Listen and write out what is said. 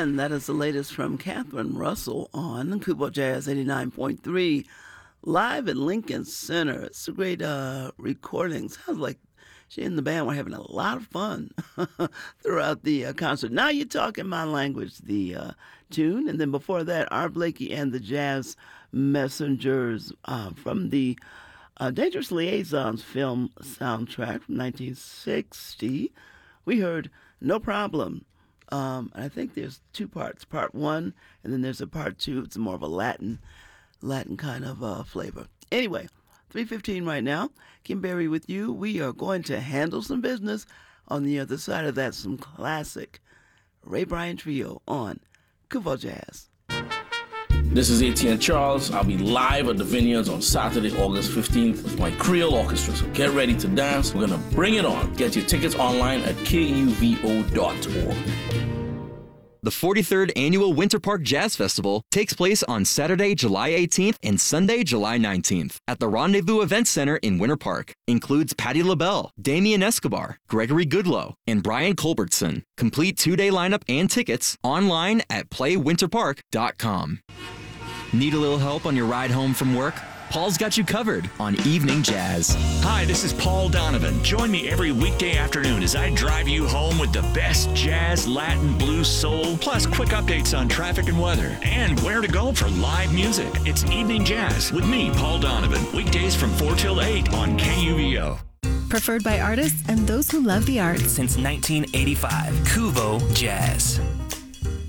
And that is the latest from Catherine Russell on Kubo Jazz 89.3, live at Lincoln Center. It's a great recording. Sounds like she and the band were having a lot of fun throughout the concert. Now You're Talking My Language, the tune. And then before that, Art Blakey and the Jazz Messengers from the Dangerous Liaisons film soundtrack from 1960. We heard No Problem. And I think there's two parts, part one, and then there's a part two. It's more of a Latin kind of flavor. Anyway, 3:15 right now. Kim Berry with you. We are going to handle some business. On the other side of that, some classic Ray Bryant Trio on Kuvo Jazz. This is Etienne Charles. I'll be live at the Vineyards on Saturday, August 15th with my Creole Orchestra. So get ready to dance. We're going to bring it on. Get your tickets online at kuvo.org. The 43rd Annual Winter Park Jazz Festival takes place on Saturday, July 18th and Sunday, July 19th at the Rendezvous Event Center in Winter Park. Includes Patti LaBelle, Damian Escobar, Gregory Goodloe, and Brian Culbertson. Complete two-day lineup and tickets online at playwinterpark.com. Need a little help on your ride home from work? Paul's got you covered on Evening Jazz. Hi, this is Paul Donovan. Join me every weekday afternoon as I drive you home with the best jazz, Latin, blues, soul, plus quick updates on traffic and weather, and where to go for live music. It's Evening Jazz with me, Paul Donovan. Weekdays from 4 till 8 on KUVO. Preferred by artists and those who love the arts. Since 1985, Kuvo Jazz.